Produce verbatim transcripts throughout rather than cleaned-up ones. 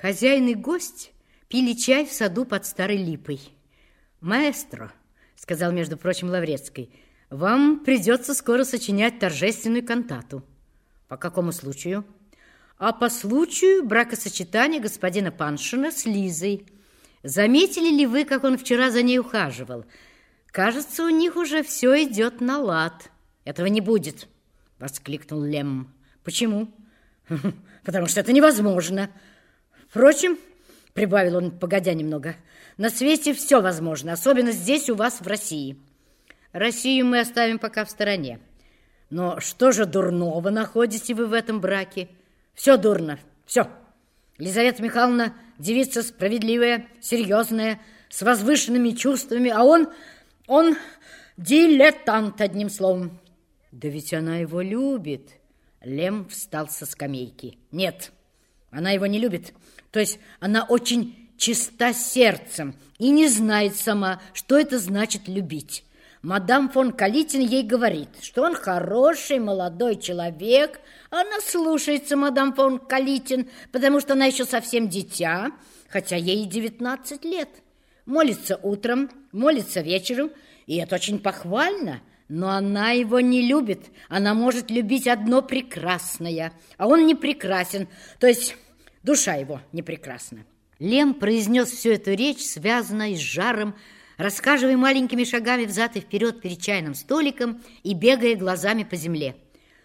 Хозяин и гость пили чай в саду под старой липой. «Маэстро», — сказал, между прочим, Лаврецкий, — «вам придется скоро сочинять торжественную кантату». «По какому случаю?» «А по случаю бракосочетания господина Паншина с Лизой. Заметили ли вы, как он вчера за ней ухаживал? Кажется, у них уже все идет на лад». «Этого не будет», — воскликнул Лемм. «Почему?» «Потому что это невозможно. Впрочем, — прибавил он, погодя немного, — на свете все возможно, особенно здесь у вас в России. Россию мы оставим пока в стороне. Но что же дурного находите вы в этом браке? Все дурно, все. Лизавета Михайловна девица справедливая, серьезная, с возвышенными чувствами, а он, он дилетант, одним словом». «Да ведь она его любит». Лемм встал со скамейки. «Нет, она его не любит. То есть она очень чиста сердцем и не знает сама, что это значит любить. Мадам фон Калитин ей говорит, что он хороший молодой человек. Она слушается мадам фон Калитин, потому что она еще совсем дитя, хотя ей девятнадцать лет. Молится утром, молится вечером, и это очень похвально. Но она его не любит. Она может любить одно прекрасное, а он не прекрасен, то есть душа его не прекрасна». Лемм произнес всю эту речь, связанную с жаром, расхаживая маленькими шагами взад и вперед перед чайным столиком и бегая глазами по земле.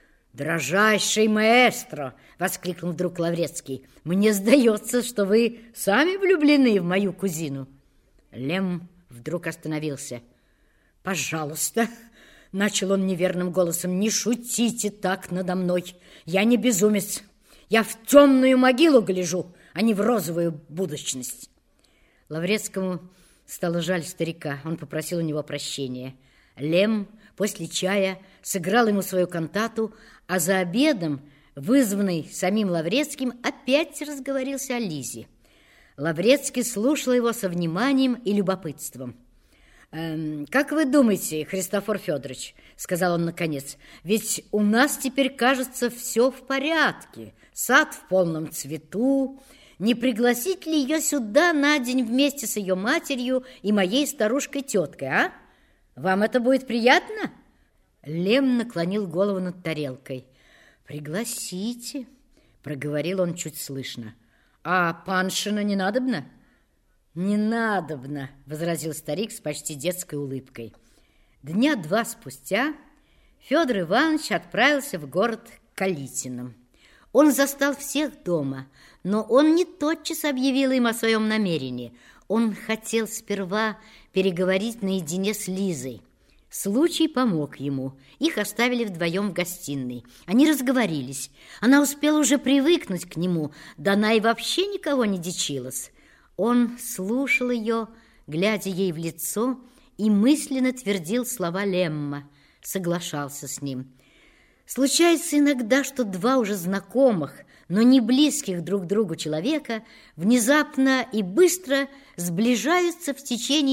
«Дрожайший маэстро!» — воскликнул вдруг Лаврецкий. «Мне сдается, что вы сами влюблены в мою кузину». Лемм вдруг остановился. «Пожалуйста!» — начал он неверным голосом. «Не шутите так надо мной. Я не безумец. Я в темную могилу гляжу, а не в розовую будущность». Лаврецкому стало жаль старика. Он попросил у него прощения. Лемм после чая сыграл ему свою кантату, а за обедом, вызванный самим Лаврецким, опять разговорился о Лизе. Лаврецкий слушал его со вниманием и любопытством. «Эм, «Как вы думаете, Христофор Федорович, — сказал он наконец, — ведь у нас теперь, кажется, все в порядке, сад в полном цвету. Не пригласить ли ее сюда на день вместе с ее матерью и моей старушкой-теткой, а? Вам это будет приятно?» Лемм наклонил голову над тарелкой. «Пригласите, — проговорил он чуть слышно. — А Паншина не надобно?» «Не надобно, — возразил старик с почти детской улыбкой». Дня два спустя Федор Иванович отправился в город к Калитиным. Он застал всех дома, но он не тотчас объявил им о своем намерении. Он хотел сперва переговорить наедине с Лизой. Случай помог ему. Их оставили вдвоем в гостиной. Они разговорились. Она успела уже привыкнуть к нему, да она и вообще никого не дичилась. Он слушал ее, глядя ей в лицо, и мысленно твердил слова Лемма, соглашался с ним. Случается иногда, что два уже знакомых, но не близких друг другу человека внезапно и быстро сближаются в течение